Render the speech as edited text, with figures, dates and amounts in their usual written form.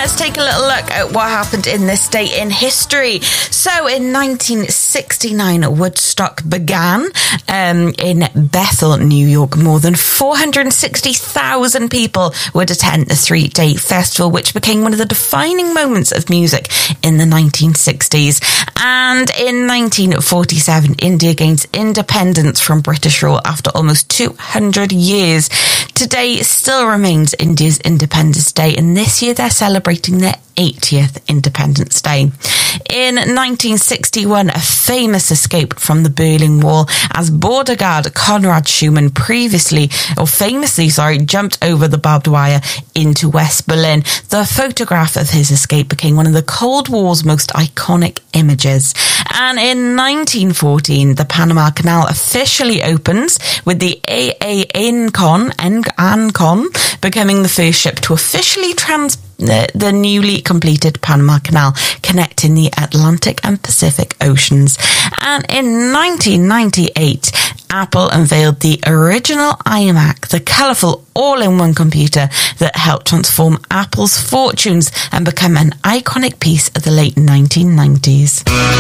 let's take a little look at what happened in this day in history. So in 1969, Woodstock began in Bethel, New York. More than 460,000 people would attend the 3-day festival, which became one of the defining moments of music in the 1960s. And in 1947, India gains independence from British rule after almost 200 years. Today still remains India's Independence Day, and this year they're celebrating their 80th Independence Day. In 1961, a famous escape from the Berlin Wall as border guard Konrad Schumann famously jumped over the barbed wire into West Berlin. The photograph of his escape became one of the Cold War's most iconic images. And in 1914, the Panama Canal officially opens, with the AA Ancon becoming the first ship to officially the newly completed Panama Canal, connecting the Atlantic and Pacific Oceans. And in 1998, Apple unveiled the original iMac, the colourful all-in-one computer that helped transform Apple's fortunes and become an iconic piece of the late 1990s.